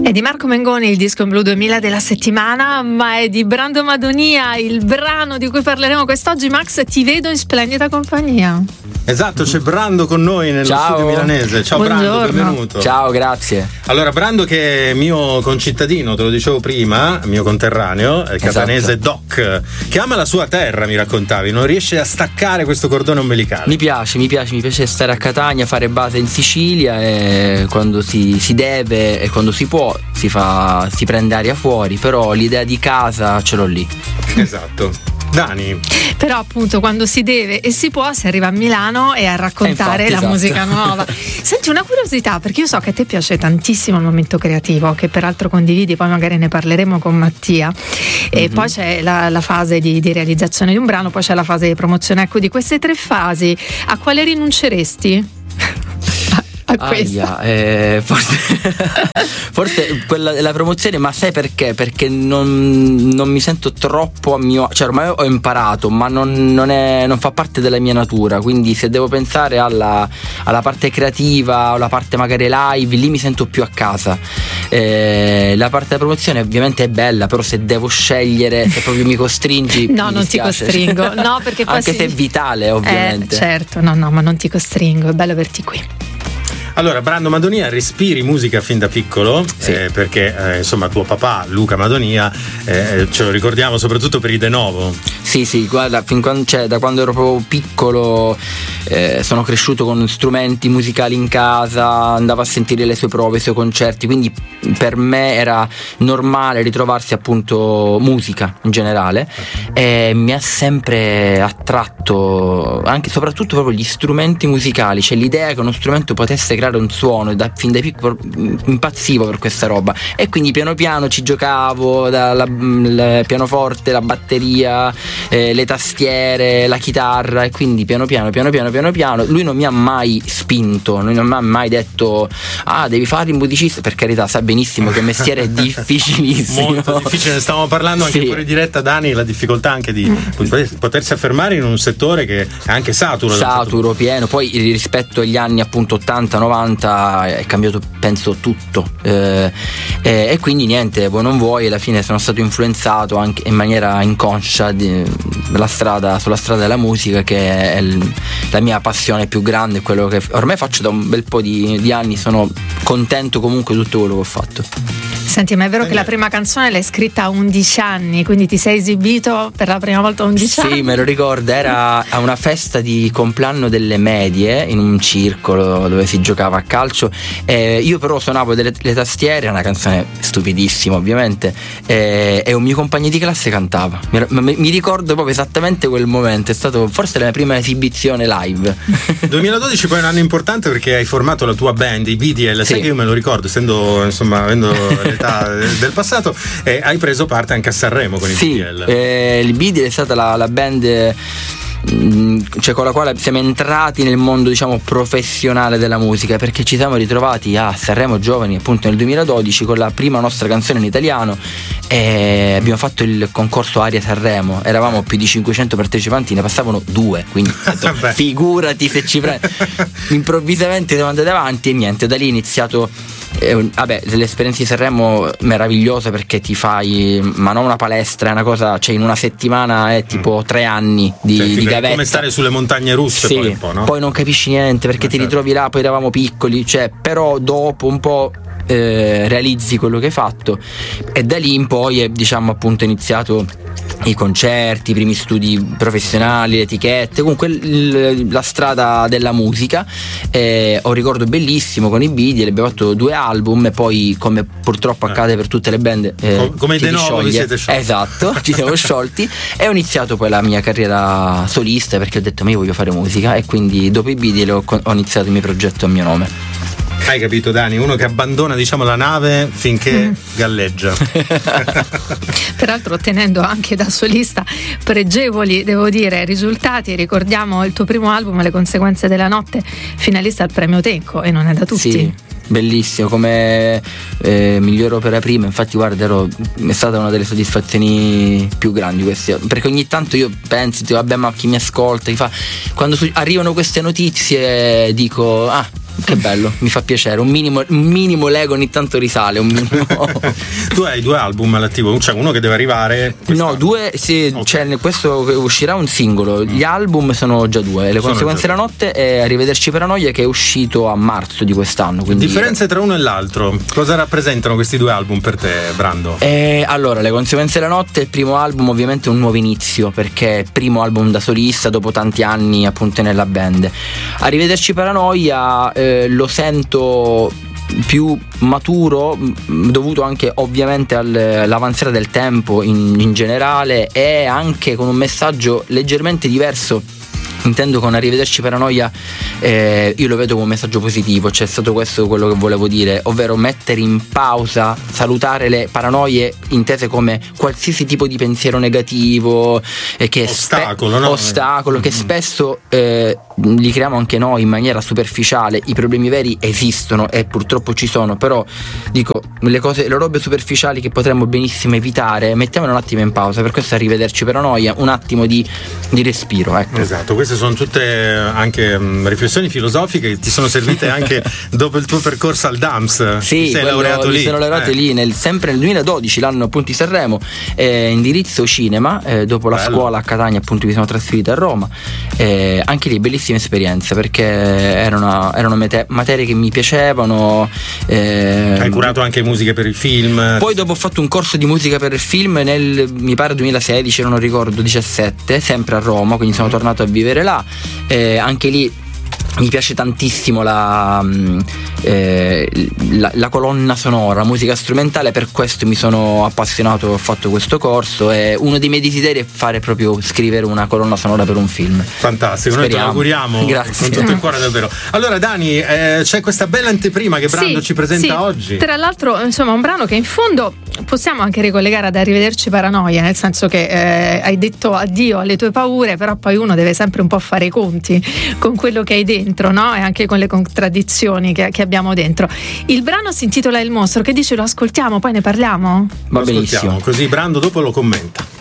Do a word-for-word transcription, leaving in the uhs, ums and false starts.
È di Marco Mengoni il disco in blu duemila della settimana, ma è di Brando Madonia il brano di cui parleremo quest'oggi. Max, ti vedo in splendida compagnia. Esatto, c'è Brando con noi nello Ciao. studio milanese. Ciao. Buongiorno. Brando, benvenuto. Ciao, grazie. Allora, Brando, che è mio concittadino, te lo dicevo prima, mio conterraneo, è catanese, Esatto. Doc, che ama la sua terra, mi raccontavi, non riesce a staccare questo cordone ombelicale. Mi piace, mi piace, mi piace stare a Catania, fare base in Sicilia, e quando si, si deve e quando si può si fa, si prende aria fuori, però l'idea di casa ce l'ho lì. Esatto. Dani. Però appunto quando si deve e si può si arriva a Milano e a raccontare Eh, infatti, la esatto. musica nuova. Senti, una curiosità, perché io so che a te piace tantissimo il momento creativo, che peraltro condividi, poi magari ne parleremo con Mattia, e Mm-hmm. poi c'è la, la fase di, di realizzazione di un brano, poi c'è la fase di promozione. Ecco, di queste tre fasi a quale rinunceresti? A questa. Aia, eh, forse, forse quella la promozione, ma sai perché? Perché non, non mi sento troppo a mio, cioè ormai ho imparato, ma non, non, è, non fa parte della mia natura, quindi se devo pensare alla, alla parte creativa o la parte magari live, lì mi sento più a casa. Eh, la parte della promozione ovviamente è bella, però se devo scegliere, se proprio mi costringi No, mi non ti dispiace. costringo, no, perché poi anche si- se è vitale, ovviamente. Eh, certo, no, no, ma non ti costringo, è bello averti qui. Allora, Brando Madonia, respiri musica fin da piccolo, Sì. eh, perché eh, insomma tuo papà Luca Madonia, eh, ce lo ricordiamo soprattutto per i De Novo. Sì, sì, guarda, fin quando, cioè, da quando ero proprio piccolo eh, sono cresciuto con strumenti musicali in casa, andavo a sentire le sue prove, i suoi concerti, quindi per me era normale ritrovarsi appunto musica in generale, e mi ha sempre attratto anche soprattutto proprio gli strumenti musicali, cioè l'idea che uno strumento potesse creare un suono, da, fin da piccolo impazzivo per questa roba, e quindi piano piano ci giocavo, dal pianoforte, la batteria, eh, le tastiere, la chitarra, e quindi piano piano piano piano piano piano lui non mi ha mai spinto, non mi ha mai detto ah devi fare il musicista, per carità, sa benissimo che il mestiere è difficilissimo, Molto difficile, ne stavamo parlando anche Sì. fuori diretta, Dani, la difficoltà anche di potersi affermare in un settore che è anche saturo. da un certo saturo, pieno. Poi rispetto agli anni appunto ottanta novanta è cambiato penso tutto, eh, eh, e quindi niente, vuoi non vuoi, alla fine sono stato influenzato anche in maniera inconscia di, la strada, sulla strada della musica, che è il, la mia passione più grande, quello che ormai faccio da un bel po' di, di anni. Sono contento comunque di tutto quello che ho fatto. Senti, ma è vero che la prima canzone l'hai scritta a undici anni, quindi ti sei esibito per la prima volta a undici anni? Sì, me lo ricordo, era a una festa di compleanno delle medie in un circolo dove si giocava a calcio, eh, io però suonavo delle, le tastiere, una canzone stupidissima ovviamente, eh, e un mio compagno di classe cantava. Mi, mi, mi ricordo proprio esattamente quel momento, è stato forse la mia prima esibizione live. duemiladodici poi è un anno importante perché hai formato la tua band, i B D L, Sì. sai che io me lo ricordo, essendo insomma avendo l'età del passato, e hai preso parte anche a Sanremo con i Sì, B D L. eh, il B D L è stata la, la band mh, cioè con la quale siamo entrati nel mondo diciamo professionale della musica, perché ci siamo ritrovati a Sanremo giovani appunto nel duemiladodici con la prima nostra canzone in italiano, e abbiamo fatto il concorso Aria Sanremo, eravamo più di cinquecento partecipanti, ne passavano due, quindi ho detto, Beh. figurati se ci prendi. Improvvisamente siamo andati avanti e niente, da lì è iniziato eh, vabbè, l'esperienza di Sanremo meravigliosa, perché ti fai, ma non una palestra, è una cosa, cioè in una settimana è tipo tre anni di, Cioè, di figurati, gavetta. come stare sulle montagne russe, Sì, poi un po', no? poi non capisci niente perché Eh, ti certo. ritrovi là, poi eravamo piccoli, cioè, però dopo un po' eh, realizzi quello che hai fatto, e da lì in poi è diciamo appunto iniziato i concerti, i primi studi professionali, le etichette, comunque il- la strada della musica. Eh, ho un ricordo bellissimo con i B D L, abbiamo fatto due album e poi, come purtroppo accade per tutte le band, eh, Com- come i ci De Novo vi scioglie. siete sciolti. Esatto, ci siamo sciolti, e ho iniziato poi la mia carriera solista, perché ho detto ma io voglio fare musica, e quindi dopo i B D L ho, ho iniziato il mio progetto a mio nome. Hai capito, Dani? Uno che abbandona diciamo la nave finché galleggia. Peraltro ottenendo anche da solista pregevoli, devo dire, risultati. Ricordiamo il tuo primo album, Le conseguenze della notte, finalista al premio Tenco, e non è da tutti. Sì, bellissimo, come eh, miglior opera prima. Infatti guarda, ero, è stata una delle soddisfazioni più grandi queste, perché ogni tanto io penso, dico, vabbè, ma chi mi ascolta, chi fa, quando su- arrivano queste notizie dico ah che bello, mi fa piacere. Un minimo, un minimo Lego ogni tanto risale. Un minimo. Tu hai due album all'attivo, c'è uno che deve arrivare. No, due, sì, okay. Cioè, questo uscirà un singolo. Gli album sono già due. Le sono conseguenze della notte e Arrivederci Paranoia, che è uscito a marzo di quest'anno. Quindi... Differenze tra uno e l'altro. Cosa rappresentano questi due album per te, Brando? Eh, allora, Le conseguenze della notte, il primo album ovviamente è un nuovo inizio, perché è il primo album da solista dopo tanti anni appunto nella band. Arrivederci Paranoia eh, lo sento più maturo, dovuto anche ovviamente all'avanzare del tempo in, in generale, e anche con un messaggio leggermente diverso. Intendo con Arrivederci Paranoia, eh, io lo vedo come un messaggio positivo, c'è stato questo quello che volevo dire, ovvero mettere in pausa, salutare le paranoie intese come qualsiasi tipo di pensiero negativo, eh, che ostacolo, spe- no? ostacolo che spesso eh, li creiamo anche noi in maniera superficiale. I problemi veri esistono e purtroppo ci sono, però dico, le cose, le robe superficiali che potremmo benissimo evitare, mettiamole un attimo in pausa. Per questo Arrivederci Paranoia, un attimo di, di respiro, ecco. Esatto, queste sono tutte anche um, riflessioni filosofiche che ti sono servite anche dopo il tuo percorso al D A M S. Sì, ti sei laureato lì. Mi sono laureato eh. lì nel, sempre nel duemiladodici, l'anno appunto di Sanremo, eh, indirizzo cinema, eh, dopo la Bello. Scuola a Catania appunto mi sono trasferito a Roma, eh, anche lì bellissima esperienza, perché erano, erano mate- materie che mi piacevano. eh, Hai curato anche musiche per il film. Poi dopo ho fatto un corso di musica per il film nel, mi pare duemilasedici, non ricordo, diciassette, sempre a Roma, quindi sono tornato a vivere là, eh, anche lì mi piace tantissimo la, eh, la, la colonna sonora, musica strumentale, per questo mi sono appassionato, ho fatto questo corso, e uno dei miei desideri è fare proprio scrivere una colonna sonora per un film. Fantastico, speriamo. Noi te lo auguriamo. Grazie. Con tutto il cuore, davvero. Allora Dani, eh, c'è questa bella anteprima che Brando sì, ci presenta sì. oggi. Tra l'altro, insomma, un brano che in fondo possiamo anche ricollegare ad Arrivederci Paranoia, nel senso che eh, hai detto addio alle tue paure, però poi uno deve sempre un po' fare i conti con quello che hai dentro, no? E anche con le contraddizioni che, che abbiamo dentro. Il brano si intitola Il mostro, che dice lo ascoltiamo, poi ne parliamo? Va Lo benissimo. Così Brando dopo lo commenta.